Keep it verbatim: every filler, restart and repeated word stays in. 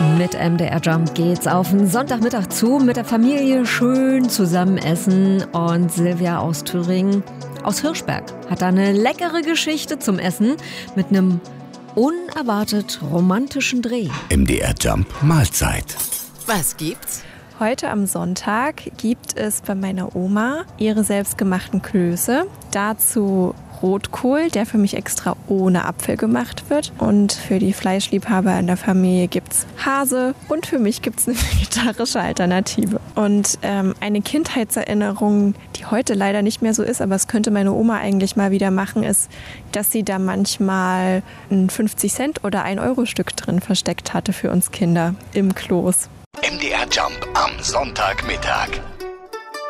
Mit M D R Jump geht's auf den Sonntagmittag zu, mit der Familie schön zusammen essen. Und Silvia aus Thüringen, aus Hirschberg, hat da eine leckere Geschichte zum Essen mit einem unerwartet romantischen Dreh. M D R Jump Mahlzeit. Was gibt's? Heute am Sonntag gibt es bei meiner Oma ihre selbstgemachten Klöße. Dazu Rotkohl, der für mich extra ohne Apfel gemacht wird. Und für die Fleischliebhaber in der Familie gibt's Hase. Und für mich gibt's eine vegetarische Alternative. Und ähm, eine Kindheitserinnerung, die heute leider nicht mehr so ist, aber es könnte meine Oma eigentlich mal wieder machen, ist, dass sie da manchmal ein fünfzig Cent oder ein Euro Stück drin versteckt hatte für uns Kinder im Kloß. M D R Jump am Sonntagmittag.